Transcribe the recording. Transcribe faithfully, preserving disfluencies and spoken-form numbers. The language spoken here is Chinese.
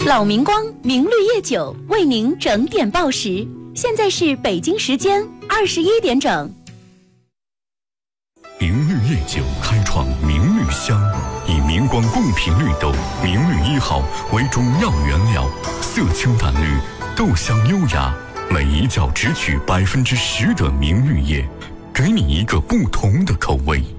老明光明绿叶酒为您整点报时，现在是北京时间二十一点整。 明绿叶酒开创明绿香，以明光贡品绿豆明绿一号为中药原料，色清淡绿，豆香优雅，每一角只取百分之十的明绿叶，给你一个不同的口味。